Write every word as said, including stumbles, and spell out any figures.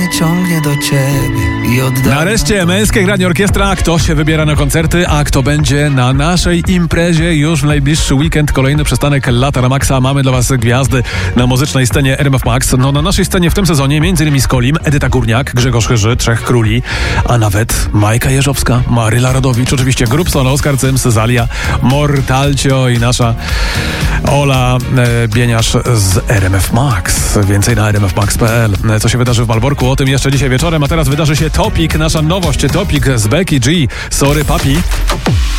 ciągnie do ciebie i odda... Nareszcie męskie granie orkiestra. Kto się wybiera na koncerty, a kto będzie na naszej imprezie już w najbliższy weekend. Kolejny przystanek Lata na Maxa. Mamy dla was gwiazdy na muzycznej scenie R M F Max. No na naszej scenie w tym sezonie m.in. Skolim, Edyta Górniak, Grzegorz Chyży, Trzech Króli, a nawet Majka Jeżowska, Maryla Rodowicz, oczywiście Grubson, Oskar Cyms, Zalia, Mortalcio i nasza Ola e, Bieniasz z R M F Max. Więcej na r m f max kropka p l. Co się wydarzy w Malborku? O tym jeszcze dzisiaj wieczorem, a teraz wydarzy się Topik, nasza nowość. Topik z Becky G. Sorry Papi.